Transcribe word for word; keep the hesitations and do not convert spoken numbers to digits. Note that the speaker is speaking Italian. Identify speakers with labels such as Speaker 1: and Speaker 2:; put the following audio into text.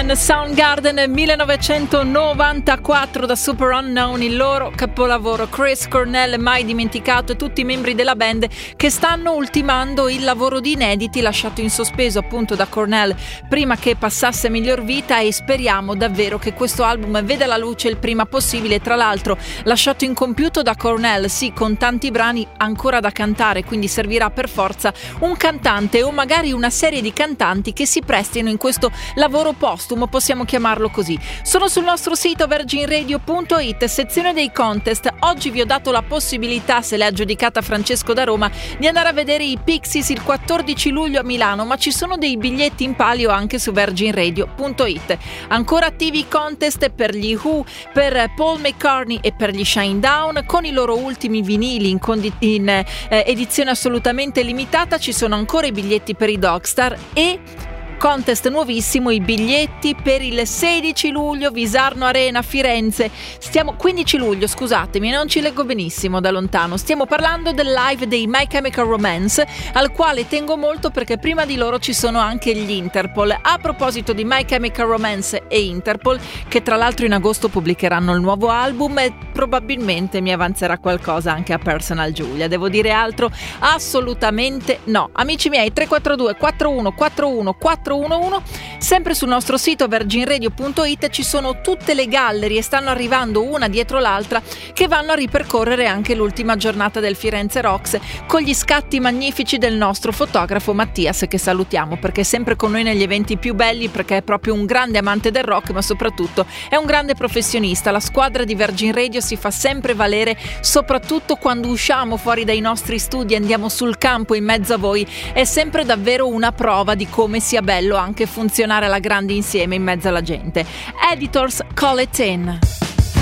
Speaker 1: Soundgarden, Soundgarden millenovecentonovantaquattro da Superunknown, il loro capolavoro. Chris Cornell, mai dimenticato, e tutti i membri della band che stanno ultimando il lavoro di inediti lasciato in sospeso appunto da Cornell prima che passasse a miglior vita, e speriamo davvero che questo album veda la luce il prima possibile. Tra l'altro lasciato incompiuto da Cornell, sì, con tanti brani ancora da cantare, quindi servirà per forza un cantante o magari una serie di cantanti che si prestino in questo lavoro postumo, possiamo chiamarlo così. Sono sul nostro sito virgin radio punto it, sezione dei contest. Oggi vi ho dato la possibilità, se l'è aggiudicata Francesco da Roma, di andare a vedere i Pixies il quattordici luglio a Milano, ma ci sono dei biglietti in palio anche su virgin radio punto it. Ancora attivi i contest per gli Who, per Paul McCartney e per gli Shinedown, con i loro ultimi vinili in, condi- in eh, edizione assolutamente limitata. Ci sono ancora i biglietti per i Dogstar e contest nuovissimo, i biglietti per il sedici luglio Visarno Arena Firenze. Stiamo quindici luglio, scusatemi, non ci leggo benissimo da lontano. Stiamo parlando del live dei My Chemical Romance, al quale tengo molto perché prima di loro ci sono anche gli Interpol. A proposito di My Chemical Romance e Interpol, che tra l'altro in agosto pubblicheranno il nuovo album, e probabilmente mi avanzerà qualcosa anche a Personal Giulia. Devo dire altro? Assolutamente no. Amici miei, tre quattro due quattro uno quattro uno quattro uno uno. Sempre sul nostro sito virgin radio punto it ci sono tutte le gallery, e stanno arrivando una dietro l'altra, che vanno a ripercorrere anche l'ultima giornata del Firenze Rocks, con gli scatti magnifici del nostro fotografo Mattias, che salutiamo perché è sempre con noi negli eventi più belli, perché è proprio un grande amante del rock, ma soprattutto è un grande professionista. La squadra di Virgin Radio si fa sempre valere, soprattutto quando usciamo fuori dai nostri studi e andiamo sul campo in mezzo a voi. È sempre davvero una prova di come sia bello anche funzionare alla grande insieme in mezzo alla gente. Editors, Call It In.